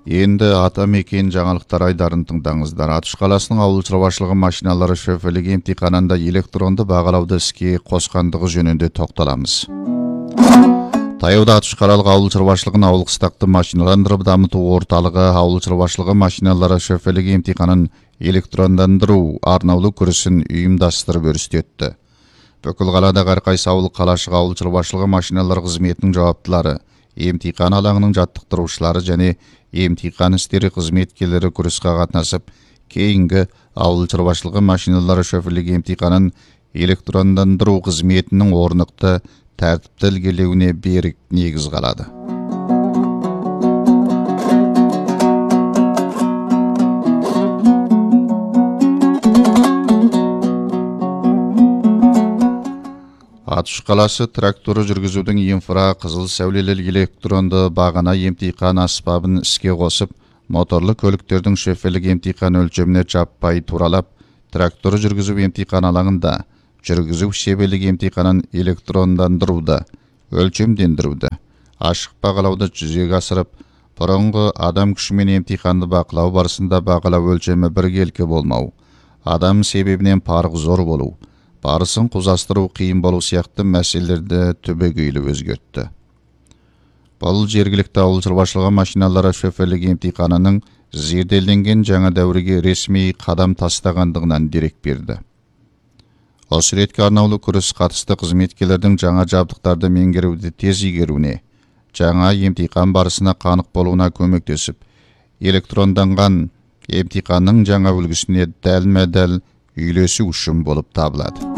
Енді атамекен жаңалықтар айдарын тыңдаңыздар. Атыш қаласының ауыл шаруашылығы машиналары шөферлік емтиханында электронды бағалауды іске қосқандығы жөнінде тоқталамыз. Таяуда Атыш қалалық ауыл шаруашылығын ауыл қыстақты машиналандырып дамыту орталығы ауыл шаруашылығы машиналары шөферлік емтиханын электрондандыру арнаулы күрісін ұйымдастырып өрістетті. Бүкіл қалада әрқайсы ауыл қалашық ауыл шаруашылығы машиналары қызметінің жауаптылары, емтихан алаңының жаттықтырушылары және емтихан істері қызметкерлері күрісқа қатынасып, кейінгі ауыл шаруашылығы машиналары шөферлік емтиханын электрондандыру қызметінің орнықты тәртіпті ілгерілеуіне берік негіз қалады. Атыш қаласы тракторы жүргізудің инфра қызыл сәулелі электронды бағана емтихан аспабын іске қосып, моторлы көліктердің шөферлік емтихан өлшеміне жаппай туралап, тракторы жүргізу емтихан алаңында жүргізу шеберлік емтиханын электрондандыруды, өлшемдендіруді, ашық бағалауды жүзеге асырып, бұрынғы адам күшімен емтиханды бақылау барысында бағалау өлшемі біркелкі болмау, адам себебінен парық зор болу, барысын құзастыру қиын болу сияқты мәселелерді түбегейлі өзгертті. Бұл жергілікті ауыл шаруашылығы машиналары шөферлік емтиханының зерделенген жаңа дәуірге ресми қадам тастағандығынан дерек берді. Осы ретке арнаулы күріс қатысты қызметкерлердің жаңа жабдықтарды меңгеруді тез игеруіне, жаңа емтихан барысына қанық болуына көмектесіп, электронданған емтиханның жаңа үлгісіне дәлме-дәл үйлесу үшін болып табылады.